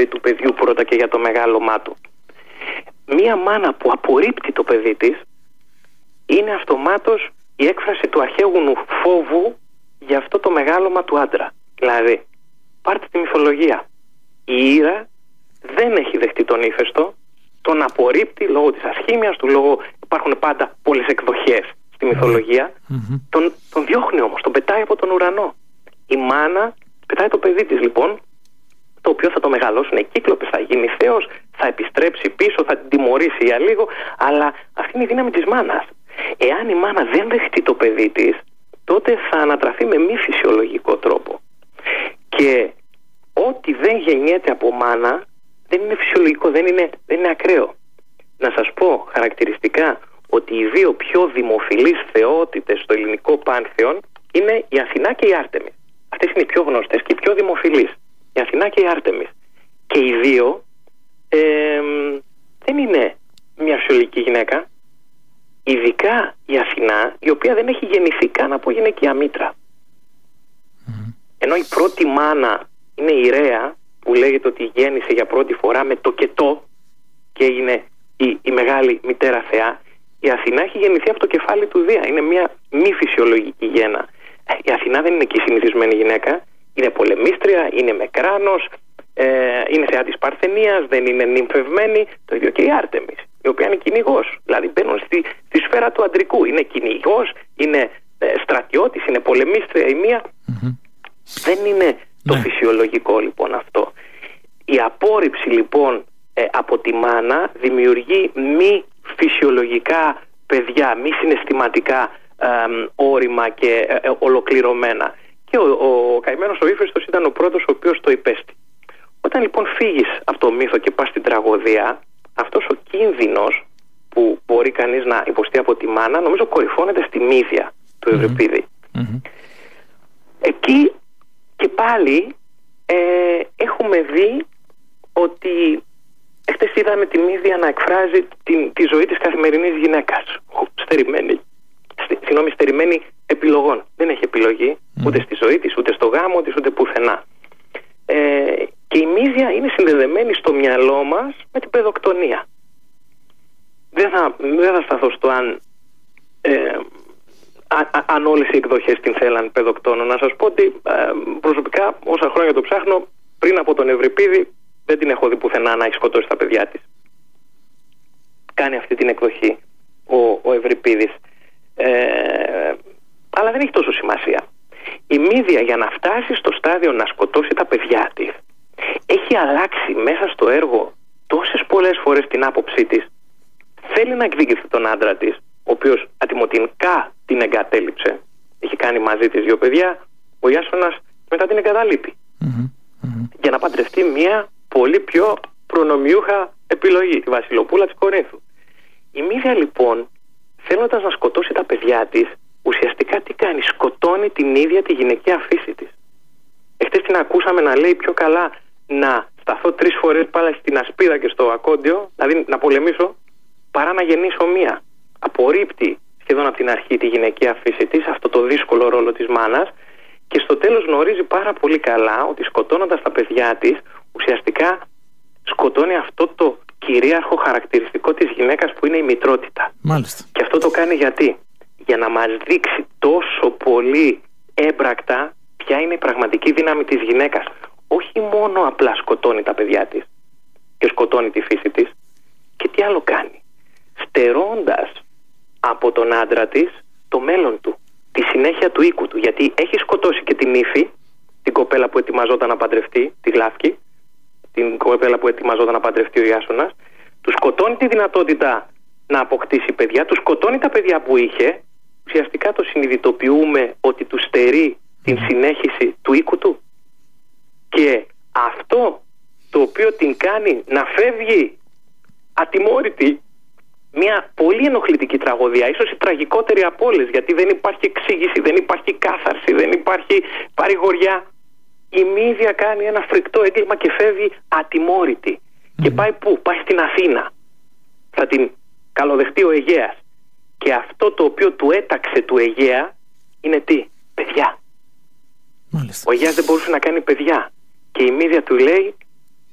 ζωή του παιδιού πρώτα και για το μεγάλωμά του. Μία μάνα που απορρίπτει το παιδί της είναι αυτομάτως η έκφραση του αρχαίγουνου φόβου για αυτό το μεγάλωμα του άντρα. Δηλαδή, πάρτε τη μυθολογία. Η Ήρα δεν έχει δεχτεί τον ύφεστο, τον απορρίπτει λόγω της ασχήμιας του, λόγω υπάρχουν πάντα πολλές εκδοχές στη μυθολογία. Τον διώχνει όμως, τον πετάει από τον ουρανό. Η μάνα πετάει το παιδί της λοιπόν, το οποίο θα το μεγαλώσουν κύκλοπες, θα γίνει θεός, θα επιστρέψει πίσω, θα την τιμωρήσει για λίγο, αλλά αυτή είναι η δύναμη της μάνας. Εάν η μάνα δεν δεχτεί το παιδί της, τότε θα ανατραφεί με μη φυσιολογικό τρόπο. Και ό,τι δεν γεννιέται από μάνα δεν είναι φυσιολογικό, δεν είναι ακραίο. Να σας πω χαρακτηριστικά ότι οι δύο πιο δημοφιλείς θεότητες στο ελληνικό πάνθεον είναι η Αθηνά και η Άρτεμις. Αυτές είναι οι πιο γνωστές και οι πιο δημοφιλείς. Η Αθηνά και η Άρτεμις. Και οι δύο δεν είναι μια φυσιολογική γυναίκα. Ειδικά η Αθηνά, η οποία δεν έχει γεννηθεί καν από γυναικεία μήτρα. Ενώ η πρώτη μάνα είναι η Ρέα, που λέγεται ότι γέννησε για πρώτη φορά με τοκετό και έγινε η μεγάλη μητέρα θεά. Η Αθηνά έχει γεννηθεί από το κεφάλι του Δία. Είναι μια μη φυσιολογική γέννα. Η Αθηνά δεν είναι και η συνηθισμένη γυναίκα. Είναι πολεμίστρια, είναι με κράνος, είναι θεά της Παρθενίας, δεν είναι νυμφευμένη. Το ίδιο και η Άρτεμις, η οποία είναι κυνηγός. Δηλαδή μπαίνουν στη σφαίρα του αντρικού. Είναι κυνηγός, είναι στρατιώτης, είναι πολεμίστρια η μία. Δεν είναι το φυσιολογικό λοιπόν αυτό. Η απόρριψη λοιπόν από τη μάνα δημιουργεί μη φυσιολογικά παιδιά, μη συναισθηματικά όρημα και ολοκληρωμένα. Και ο καημένος ο ύφεστος ήταν ο πρώτος ο οποίος το υπέστη. Όταν λοιπόν φύγεις από το μύθο και πας στην τραγωδία, αυτός ο κίνδυνος που μπορεί κανείς να υποστεί από τη μάνα, νομίζω κορυφώνεται στη Μύδια του Ευρυπίδη. Εκεί και πάλι έχουμε δει ότι χτες είδαμε τη Μύδια να εκφράζει τη ζωή της καθημερινής γυναίκας, στερημένη επιλογών. Δεν έχει επιλογή ούτε στη ζωή της, ούτε στο γάμο της, ούτε πουθενά. Και η Μύδια είναι συνδεδεμένη στο μυαλό μας με την παιδοκτονία. Δεν θα σταθώ στο αν όλες οι εκδοχές την θέλαν παιδοκτόνο. Να σας πω ότι προσωπικά όσα χρόνια το ψάχνω, πριν από τον Ευρυπίδη δεν την έχω δει πουθενά να έχει σκοτώσει τα παιδιά της. Κάνει αυτή την εκδοχή ο Ευρυπίδης. Αλλά δεν έχει τόσο σημασία. Η Μύδια, για να φτάσει στο στάδιο να σκοτώσει τα παιδιά της, έχει αλλάξει μέσα στο έργο τόσες πολλές φορές την άποψή της. Θέλει να εκδικηθεί τον άντρα της, ο οποίος ατιμωτινικά την εγκατέλειψε. Έχει κάνει μαζί της 2 παιδιά. Ο Ιάσονας μετά την εγκαταλείπει. Για να παντρευτεί μια πολύ πιο προνομιούχα επιλογή, τη Βασιλοπούλα της Κορίνθου. Η Μύδια λοιπόν, θέλοντας να σκοτώσει τα παιδιά της, ουσιαστικά τι κάνει? Σκοτώνει την ίδια τη γυναικεία φύση της. Εχθές την ακούσαμε να λέει πιο καλά να σταθώ 3 φορές πάλι στην ασπίδα και στο ακόντιο, δηλαδή να πολεμήσω, παρά να γεννήσω μία. Απορρίπτει σχεδόν από την αρχή τη γυναικεία φύση της, αυτό το δύσκολο ρόλο της μάνας, και στο τέλος γνωρίζει πάρα πολύ καλά ότι σκοτώνοντας τα παιδιά της, ουσιαστικά σκοτώνει αυτό το κυρίαρχο χαρακτηριστικό της γυναίκας που είναι η μητρότητα. Μάλιστα. Και αυτό το κάνει γιατί? Για να μας δείξει τόσο πολύ έμπρακτα ποια είναι η πραγματική δύναμη της γυναίκας. Όχι μόνο απλά σκοτώνει τα παιδιά της και σκοτώνει τη φύση της, και τι άλλο κάνει? Στερώντας από τον άντρα της το μέλλον του, τη συνέχεια του οίκου του. Γιατί έχει σκοτώσει και την ύφη, την κοπέλα που ετοιμαζόταν να παντρευτεί, τη Γλάφκη, την κοπέλα που ετοιμαζόταν να παντρευτεί ο Ιάσονας, του σκοτώνει τη δυνατότητα να αποκτήσει παιδιά, του σκοτώνει τα παιδιά που είχε. Ουσιαστικά το συνειδητοποιούμε ότι του στερεί την συνέχιση του οίκου του. Και αυτό το οποίο την κάνει να φεύγει ατιμόρυτη, μια πολύ ενοχλητική τραγωδία, ίσως η τραγικότερη από όλες, γιατί δεν υπάρχει εξήγηση, δεν υπάρχει κάθαρση, δεν υπάρχει παρηγοριά. Η Μύδια κάνει ένα φρικτό έγκλημα και φεύγει ατιμόρυτη. Και πάει πού? Πάει στην Αθήνα. Θα την καλοδεχτεί ο Αιγαίας. Και αυτό το οποίο του έταξε του Αιγαία είναι τι? Παιδιά. Μάλιστα. Ο Αιγαίας δεν μπορούσε να κάνει παιδιά. Και η Μύδια του λέει,